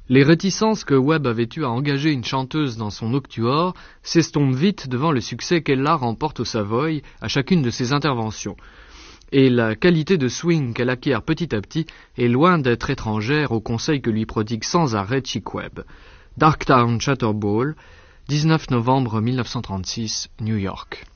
Les réticences que Webb avait eues à engager une chanteuse dans son Octuor s'estompent vite devant le succès qu'Ella remporte au Savoy à chacune de ses interventions. Et la qualité de swing qu'elle acquiert petit à petit est loin d'être étrangère aux conseils que lui prodigue sans arrêt Chick Webb. Darktown Chatterball, 19 novembre 1936, New York.